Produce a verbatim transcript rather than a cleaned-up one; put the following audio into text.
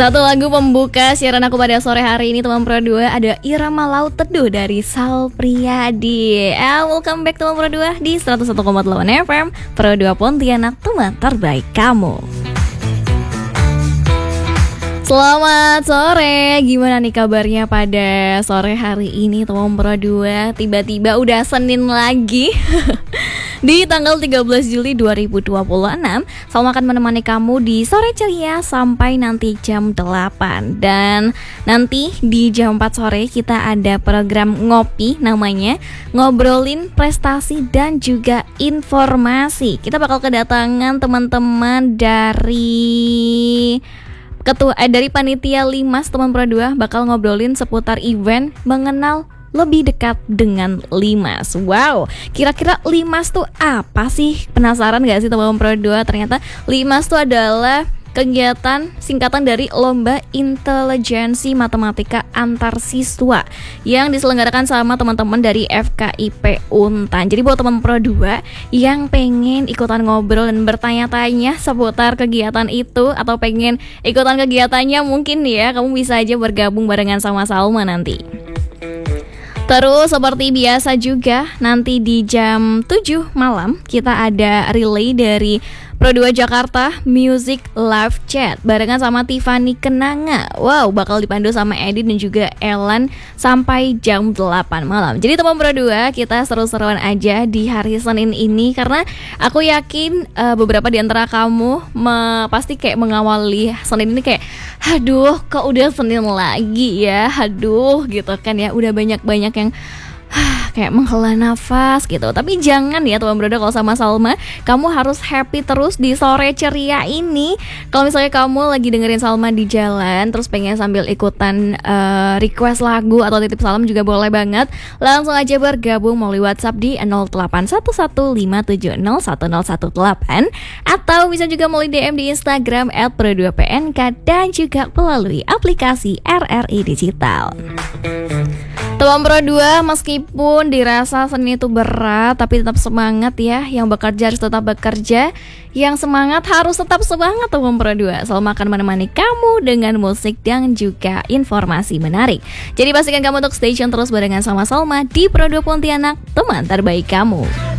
Satu lagu pembuka siaran aku pada sore hari ini teman Pro dua ada Irama Laut Teduh dari Sal Priadi. Eh, welcome back teman Pro dua di seratus satu koma delapan F M Pro dua Pontianak, teman terbaik kamu. Selamat sore, gimana nih kabarnya pada sore hari ini teman Pro dua? Tiba-tiba udah Senin lagi. Di tanggal tiga belas Juli dua ribu dua puluh enam, Salma akan menemani kamu di sore ceria sampai nanti jam delapan. Dan nanti di jam empat sore kita ada program ngopi namanya, ngobrolin prestasi dan juga informasi. Kita bakal kedatangan teman-teman dari ketua eh, dari panitia Limas teman Pro dua, bakal ngobrolin seputar event mengenal lebih dekat dengan Limas. Wow, kira-kira Limas tuh apa sih? Penasaran gak sih teman Pro dua? Ternyata Limas tuh adalah kegiatan singkatan dari Lomba Intelijensi Matematika Antar Siswa yang diselenggarakan sama teman-teman dari F K I P Untan. Jadi buat teman Pro dua yang pengen ikutan ngobrol dan bertanya-tanya seputar kegiatan itu atau pengen ikutan kegiatannya, mungkin ya kamu bisa aja bergabung barengan sama Salma nanti. Terus seperti biasa juga nanti di jam tujuh malam kita ada relay dari Pro dua Jakarta Music Live Chat barengan sama Tiffany Kenanga. Wow, bakal dipandu sama Edi dan juga Elan sampai jam delapan malam. Jadi teman Pro dua, kita seru-seruan aja di hari Senin ini karena aku yakin uh, beberapa di antara kamu me- pasti kayak mengawali Senin ini kayak aduh, kok udah Senin lagi ya. Aduh, gitu kan ya. Udah banyak-banyak yang kayak menghela nafas gitu. Tapi jangan ya teman Broda, kalau sama Salma kamu harus happy terus di sore ceria ini. Kalau misalnya kamu lagi dengerin Salma di jalan terus pengen sambil ikutan uh, request lagu atau titip salam juga boleh banget. Langsung aja bergabung melalui WhatsApp di nol delapan satu satu lima tujuh nol satu nol satu delapan atau bisa juga melalui D M di Instagram et pro dua p n k dan juga melalui aplikasi R R I Digital. Teman Pro dua, meskipun dirasa Senin itu berat, tapi tetap semangat ya. Yang bekerja harus tetap bekerja, yang semangat harus tetap semangat teman Pro dua. Salma akan menemani kamu dengan musik dan juga informasi menarik. Jadi pastikan kamu untuk stay tune terus barengan sama Salma di Pro dua Pontianak, teman terbaik kamu.